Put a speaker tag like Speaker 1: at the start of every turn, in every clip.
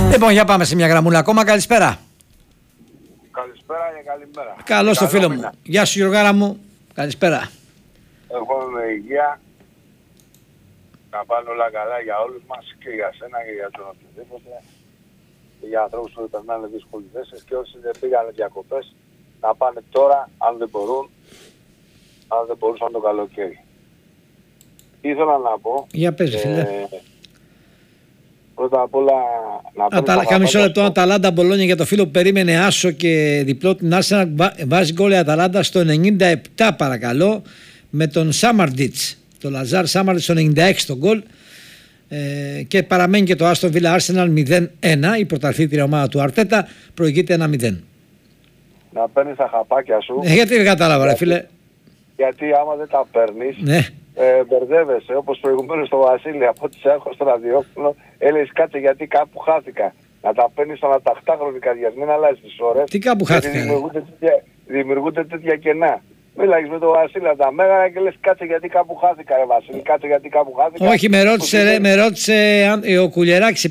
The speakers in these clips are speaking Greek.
Speaker 1: Λοιπόν, για πάμε σε μια γραμμούλα ακόμα. Καλησπέρα.
Speaker 2: Καλησπέρα και καλημέρα.
Speaker 1: Καλώς το φίλο μου. Γεια σου Γιωργάρα μου. Καλησπέρα.
Speaker 2: Εγώ με υγεία. Να πάνε όλα καλά για όλους μας και για σένα και για τον οποιοδήποτε. Και για ανθρώπους που περνάνε δύσκολες θέσεις και όσοι δεν πήγανε διακοπές να πάνε τώρα αν δεν μπορούν, αν δεν μπορούσαν το καλοκαίρι. Ήθελα να πω...
Speaker 1: Για πες φίλε.
Speaker 2: Πρώτα απ' όλα να πω...
Speaker 1: Μισό λεπτό, Αταλάντα Μπολόνια για το φίλο που περίμενε άσο και διπλό την Arsenal, βάζει γκολ η Αταλάντα στο 97 παρακαλώ με τον Σάμαρντιτς. Το Λαζάρ Σάμαρντιτς στο 96 το γκολ. Και παραμένει και το Άστον Βίλα Arsenal 0-1, η πρωταθλήτρια ομάδα του Αρτέτα προηγείται 1-0.
Speaker 2: Να παίρνεις τα χαπάκια σου.
Speaker 1: Γιατί δεν κατάλαβα ρε φίλε.
Speaker 2: Γιατί άμα δεν τα παίρνεις,
Speaker 1: ναι.
Speaker 2: Μπερδεύεσαι, όπως προηγουμένως στο Βασίλη, από ό,τι σε έχω στο ραδιόφωνο, έλεγες κάτσε γιατί κάπου χάθηκα. Να τα παίρνεις αναταχτά χρονικά διαστήματα, μην αλλάζεις τις ώρες.
Speaker 1: Τι κάπου χάθηκα.
Speaker 2: Δημιουργούνται τέτοια κενά. Μίλαγες με τον Βασίλη από τα Μέγαρα και λες κάτσε γιατί κάπου χάθηκα ρε Βασίλη, κάτσε γιατί κάπου χάθηκα.
Speaker 1: Όχι, με ρώτησε ο Κουλιεράκης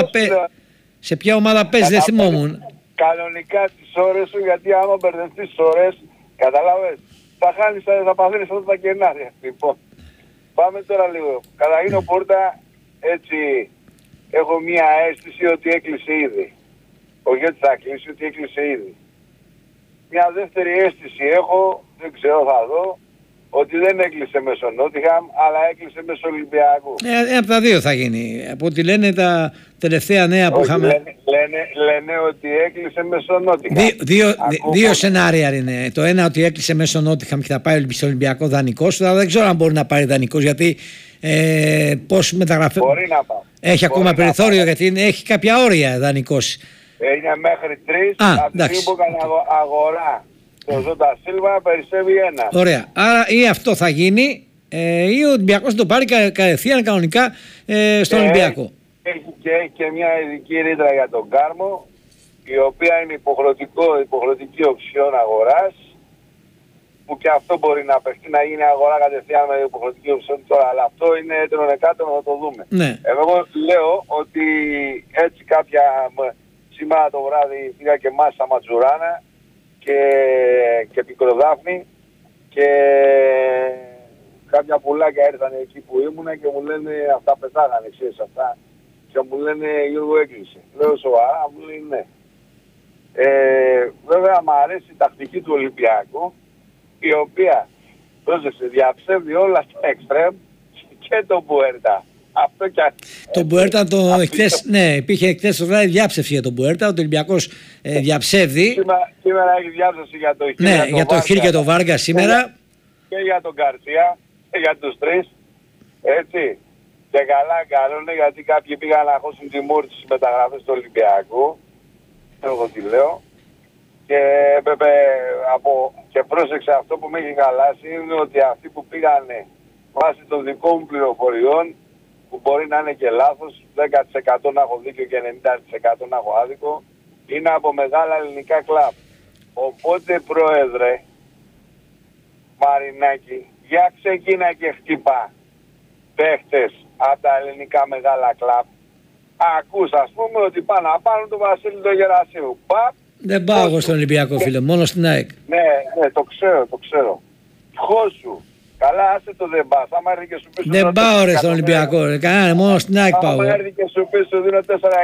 Speaker 1: σε ποια ομάδα παίζει, δεν θυμόμουν.
Speaker 2: Κανονικά τις ώρες σου, γιατί άμα μπερδευτείς τις ώρες, καταλάβες, θα παθαίνεις αυτά τα κενά. Λοιπόν, πάμε τώρα λίγο. Καταρχήν ο Πόρτα, έτσι, έχω μία αίσθηση ότι έκλεισε ήδη. Όχι ότι θα κλείσει, ότι έκλεισε ήδη. Μια δεύτερη αίσθηση έχω, δεν ξέρω, θα δω, ότι δεν έκλεισε μέσω Νότιχαμ, αλλά έκλεισε μέσω Ολυμπιακού.
Speaker 1: Από τα δύο θα γίνει. Από ό,τι λένε τα τελευταία νέα που είχαμε.
Speaker 2: Λένε ότι έκλεισε μέσω Νότιχαμ.
Speaker 1: Δύο σενάρια είναι. Το ένα ότι έκλεισε μέσω Νότιχαμ και θα πάει στο Ολυμπιακό δανεικός, αλλά δεν ξέρω αν μπορεί να πάρει δανεικός, γιατί πώς μεταγραφές.
Speaker 2: Μπορεί να πάει.
Speaker 1: Έχει ακόμα περιθώριο, γιατί έχει κάποια όρια δανεικός.
Speaker 2: Είναι μέχρι 3, από τη στιγμή που έκανε αγορά το Ζώτα Σίλβα περισσεύει 1.
Speaker 1: Ωραία. Άρα ή αυτό θα γίνει ή ο Ολυμπιακός θα το πάρει κατευθείαν κανονικά στον Ολυμπιακό.
Speaker 2: Έχει και μια ειδική ρήτρα για τον Κάρμο, η οποία είναι υποχρεωτική οψιόν αγοράς, που και αυτό μπορεί να παιχτεί, να γίνει αγορά κατευθείαν με υποχρεωτική οψιόν τώρα, αλλά αυτό είναι έτρωνε κάτω να το δούμε.
Speaker 1: Ναι.
Speaker 2: Εγώ λέω ότι έτσι κάποια... Σήμερα το βράδυ πήγα και μάσα Ματζουράνα και Πικροδάφνη και κάποια πουλάκια ήρθαν εκεί που ήμουνα και μου λένε αυτά πετάγανε, ξέρεις αυτά. Και μου λένε Γιώργο έκλεισε. Λέω σοβαρά, μου λέει ναι. Βέβαια μου αρέσει η τακτική του Ολυμπιακού, η οποία πρόσεξε, διαψεύδει όλα στα εξτρέμ και τον Πουέρτα.
Speaker 1: Τον Μπουέρτα ναι, υπήρχε χτες το βράδυ διάψευση για τον Μπουέρτα, ο Ολυμπιακός διαψεύδει.
Speaker 2: Σήμερα έχει διάψευση για το Χίλ,
Speaker 1: ναι, για το Χίλ και το Βάργα σήμερα.
Speaker 2: Και για τον Γκαρσία, και για τους τρεις, έτσι. Και καλά κάνουν, γιατί κάποιοι πήγαν να χώσουν τη μούρη στις μεταγραφές του Ολυμπιακού. Εγώ τι λέω. Και και πρόσεξε, αυτό που με έχει χαλάσει είναι ότι αυτοί που πήγανε βάσει των δικών μου πληροφοριών, που μπορεί να είναι και λάθος, 10% να έχω δίκιο και 90% να έχω άδικο, είναι από μεγάλα ελληνικά κλαμπ. Οπότε πρόεδρε Μαρινάκη, για ξεκίνα και χτυπά παίχτες από τα ελληνικά μεγάλα κλαμπ. Ακούς ας πούμε ότι πάνε να πάρουν τον Βασίλη τον Γερασίου.
Speaker 1: Δεν πάω εγώ στον Ολυμπιακό φίλε, μόνο στην ΑΕΚ.
Speaker 2: Ναι, το ξέρω. Χώσου. Καλά, άσε το δεν πας. Άμα έρθει και σου πεις...
Speaker 1: Δεν πάω ρε στον Ολυμπιακό, ρε. Κανένα, μόνο στην ΑΕΚ πάω.
Speaker 2: Άμα έρθει και σου πεις, σου δίνω 4